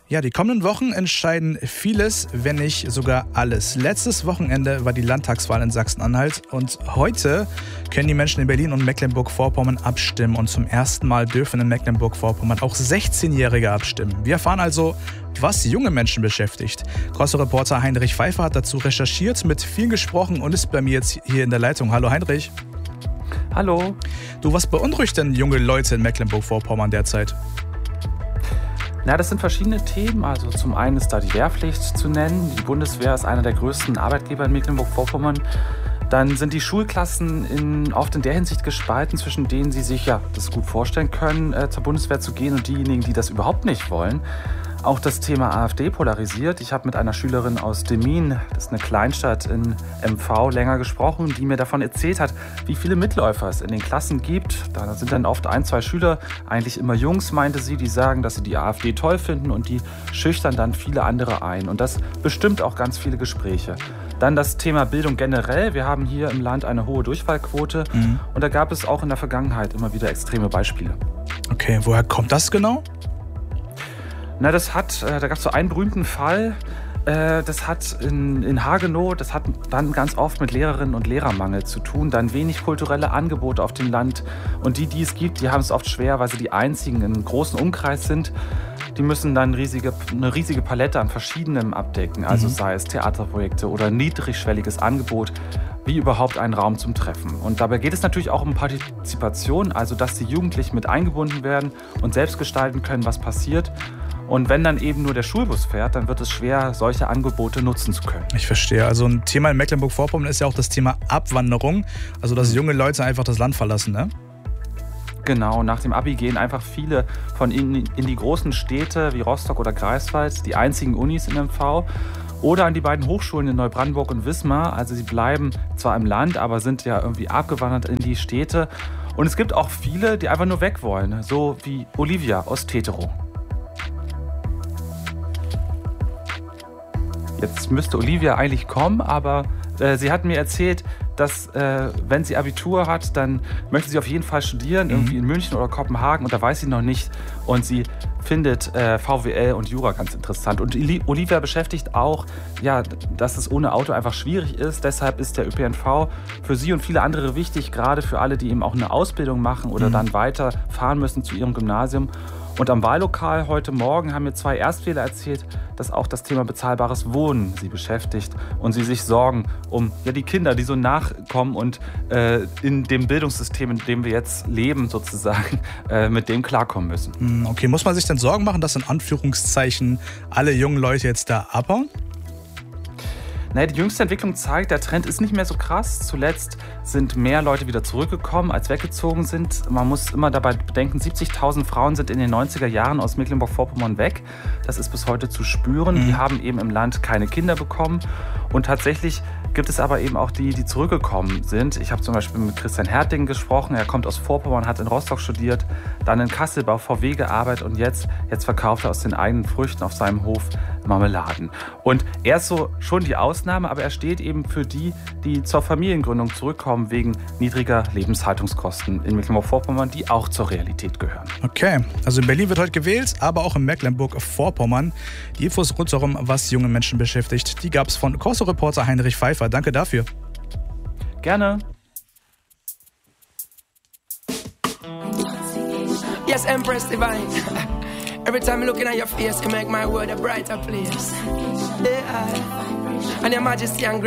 Ja, die kommenden Wochen entscheiden vieles, wenn nicht sogar alles. Letztes Wochenende war die Landtagswahl in Sachsen-Anhalt und heute können die Menschen in Berlin und Mecklenburg-Vorpommern abstimmen. Und zum ersten Mal dürfen in Mecklenburg-Vorpommern auch 16-Jährige abstimmen. Wir erfahren also, was junge Menschen beschäftigt. Corso-Reporter Heinrich Pfeiffer hat dazu recherchiert, mit vielen gesprochen und ist bei mir jetzt hier in der Leitung. Hallo Heinrich. Hallo. Du, was beunruhigt denn junge Leute in Mecklenburg-Vorpommern derzeit? Na, das sind verschiedene Themen. Also zum einen ist da die Wehrpflicht zu nennen. Die Bundeswehr ist einer der größten Arbeitgeber in Mecklenburg-Vorpommern. Dann sind die Schulklassen oft in der Hinsicht gespalten, zwischen denen sie sich das gut vorstellen können, zur Bundeswehr zu gehen und diejenigen, die das überhaupt nicht wollen. Auch das Thema AfD polarisiert. Ich habe mit einer Schülerin aus Demmin, das ist eine Kleinstadt in MV, länger gesprochen, die mir davon erzählt hat, wie viele Mitläufer es in den Klassen gibt. Da sind dann oft 1, 2 Schüler, eigentlich immer Jungs, meinte sie, die sagen, dass sie die AfD toll finden und die schüchtern dann viele andere ein. Und das bestimmt auch ganz viele Gespräche. Dann das Thema Bildung generell. Wir haben hier im Land eine hohe Durchfallquote und da gab es auch in der Vergangenheit immer wieder extreme Beispiele. Okay, woher kommt das genau? Na, da gab es so einen berühmten Fall, das hat in Hagenow, das hat dann ganz oft mit Lehrerinnen und Lehrermangel zu tun, dann wenig kulturelle Angebote auf dem Land und die es gibt, die haben es oft schwer, weil sie die einzigen im großen Umkreis sind. Die müssen dann eine riesige Palette an Verschiedenem abdecken, also sei es Theaterprojekte oder niedrigschwelliges Angebot, wie überhaupt einen Raum zum Treffen. Und dabei geht es natürlich auch um Partizipation, also dass die Jugendlichen mit eingebunden werden und selbst gestalten können, was passiert. Und wenn dann eben nur der Schulbus fährt, dann wird es schwer, solche Angebote nutzen zu können. Ich verstehe. Also ein Thema in Mecklenburg-Vorpommern ist ja auch das Thema Abwanderung. Also dass junge Leute einfach das Land verlassen, ne? Genau, nach dem Abi gehen einfach viele von ihnen in die großen Städte wie Rostock oder Greifswald, die einzigen Unis in MV, oder an die beiden Hochschulen in Neubrandenburg und Wismar. Also sie bleiben zwar im Land, aber sind ja irgendwie abgewandert in die Städte. Und es gibt auch viele, die einfach nur weg wollen, so wie Olivia aus Teterow. Jetzt müsste Olivia eigentlich kommen, aber sie hat mir erzählt, dass wenn sie Abitur hat, dann möchte sie auf jeden Fall studieren, irgendwie in München oder Kopenhagen, und da weiß sie noch nicht. Und sie findet VWL und Jura ganz interessant. Und Olivia beschäftigt auch, dass es ohne Auto einfach schwierig ist. Deshalb ist der ÖPNV für sie und viele andere wichtig, gerade für alle, die eben auch eine Ausbildung machen oder dann weiter fahren müssen zu ihrem Gymnasium. Und am Wahllokal heute Morgen haben mir 2 Erstwähler erzählt, dass auch das Thema bezahlbares Wohnen sie beschäftigt und sie sich sorgen um die Kinder, die so nachkommen und in dem Bildungssystem, in dem wir jetzt leben, sozusagen, mit dem klarkommen müssen. Okay, muss man sich denn Sorgen machen, dass in Anführungszeichen alle jungen Leute jetzt da abhauen? Naja, die jüngste Entwicklung zeigt, der Trend ist nicht mehr so krass. Zuletzt sind mehr Leute wieder zurückgekommen, als weggezogen sind. Man muss immer dabei bedenken, 70.000 Frauen sind in den 90er Jahren aus Mecklenburg-Vorpommern weg. Das ist bis heute zu spüren. Die haben eben im Land keine Kinder bekommen. Und tatsächlich gibt es aber eben auch die zurückgekommen sind. Ich habe zum Beispiel mit Christian Herting gesprochen. Er kommt aus Vorpommern, hat in Rostock studiert, dann in Kassel bei VW gearbeitet und jetzt verkauft er aus den eigenen Früchten auf seinem Hof Marmeladen. Und er ist so schon die Ausnahme, aber er steht eben für die zur Familiengründung zurückkommen wegen niedriger Lebenshaltungskosten in Mecklenburg-Vorpommern, die auch zur Realität gehören. Okay, also in Berlin wird heute gewählt, aber auch in Mecklenburg-Vorpommern. Die Infos rundherum, was junge Menschen beschäftigt, die gab es von Corso-Reporter Heinrich Pfeiffer. Danke dafür. Gerne. Yes, Empress Divine. Every time I'm looking at your face, you make my world a brighter place. Yeah. And your majesty and grace.